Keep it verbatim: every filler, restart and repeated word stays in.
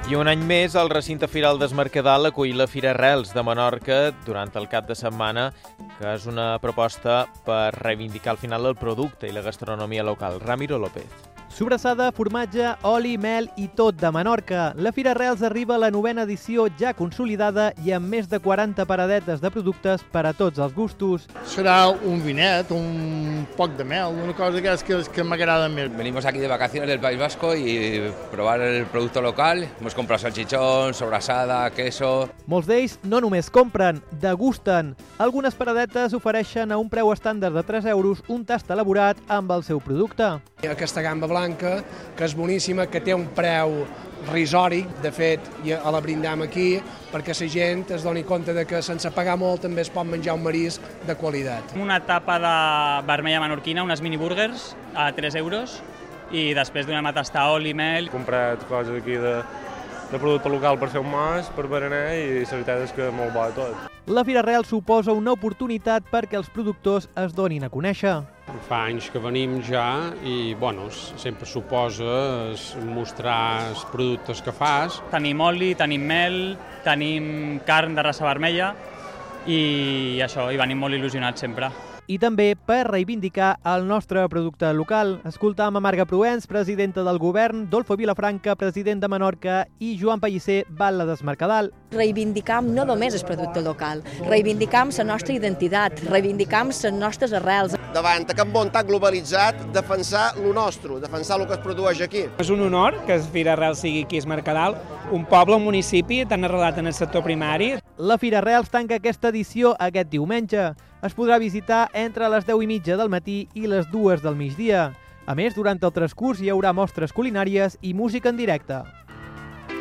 I un any més, el recinte firal d'Es Mercadal acull la Fira Arrels de Menorca durant el cap de setmana, que és una proposta per reivindicar al final el producte i la gastronomia local. Ramiro López. Sobrassada, formatge, oli, mel i tot de Menorca. La Fira Arrels arriba a la novena edició ja consolidada i amb més de quaranta paradetes de productes per a tots els gustos. Serà un vinet, un poc de mel, una cosa que, que, que m'agrada més. Venimos aquí de vacaciones del País Vasco y probar el producto local. Hemos comprado salchichón, sobrasada, queso... Molts d'ells no només compren, degusten. Algunes paradetes ofereixen a un preu estàndard de tres euros un tast elaborat amb el seu producte. Aquesta gamba blanca, que és boníssima, que té un preu risori, de fet, a la brindam aquí, perquè la gent es doni compte de que sense pagar molt també es pot menjar un marisc de qualitat. Una tapa de vermella menorquina, unes mini burgers a tres euros, i després donem a tastar oli, mel. He comprat coses aquí de, de producte local per fer un mas, per berenar, i la veritat és que molt bo tot. La Fira Arrels suposa una oportunitat perquè els productors es donin a conèixer. Fa anys que venim ja i bueno, sempre suposa mostrar els productes que fas. Tenim oli, tenim mel, tenim carn de raça vermella i això, hi venim molt il·lusionats sempre. I també per reivindicar el nostre producte local. Escoltam a Marga Proens, presidenta del govern, Dolfo Vilafranca, president de Menorca, i Joan Pellicer, batlle d'Es Mercadal. Reivindicam no només el producte local, reivindicam la nostra identitat, reivindicam les nostres arrels. Davant aquest món tan globalitzat, defensar lo nostre, defensar el que es produeix aquí. És un honor que la Fira Arrels sigui aquí a Es Mercadal, un poble, un municipi tan arrelat en el sector primari. La Fira Arrels tanca aquesta edició aquest diumenge. Es podrà visitar entre les deu i mitja del matí i les dues del migdia. A més, durant el transcurs hi haurà mostres culinàries i música en directe.